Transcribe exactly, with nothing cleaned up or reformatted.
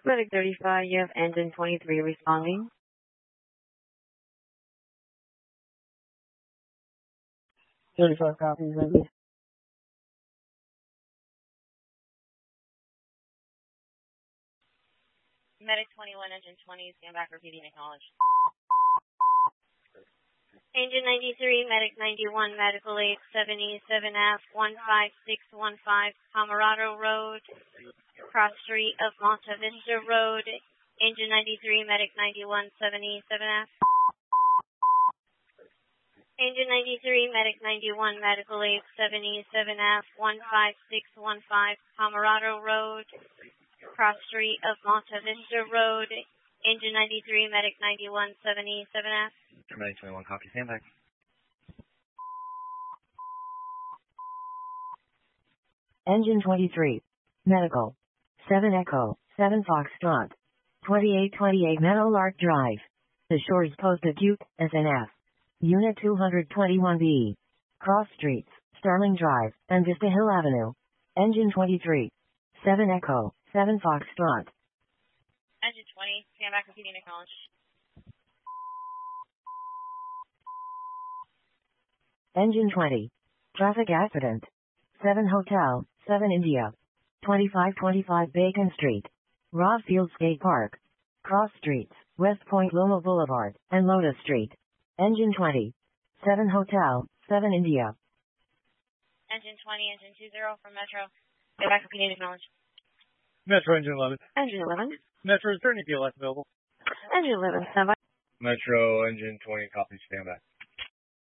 Medic thirty-five, you have engine twenty-three responding. thirty-five copies, ready. Medic twenty-one, engine twenty, stand back, repeating, acknowledge. Engine ninety-three, Medic ninety-one, medical aid seventy-seven F one five six one five, Camarado Road, cross street of Monta Vista Road. Engine ninety-three, Medic ninety-one, seventy-seven F. Engine ninety-three, Medic ninety-one, medical aid seventy-seven F one five six one five, Camarado Road, cross street of Monta Vista Road. Engine ninety-three, Medic ninety-one, seventy-seven F. Medic twenty-one, copy, stand back. Engine twenty-three, medical, seven Echo, seven Foxtrot, twenty-eight twenty-eight Meadowlark Drive, The Shores Post Acute, S N F, Unit two twenty-one B, Cross Streets, Starling Drive, and Vista Hill Avenue. Engine twenty-three, seven Echo, seven Foxtrot. Engine twenty, stand back, repeating, acknowledge. Engine twenty, traffic accident, seven Hotel, seven India, twenty-five twenty-five Bacon Street, Rodfield Skate Park, Cross Streets, West Point Loma Boulevard, and Lotus Street. Engine twenty, seven Hotel, seven India. Engine twenty, engine two zero from Metro. Stand back, repeating, acknowledge. Metro, engine eleven. Engine eleven. Metro, is there any P L S available? Engine eleven, stand by. Metro, engine twenty, copy, stand back.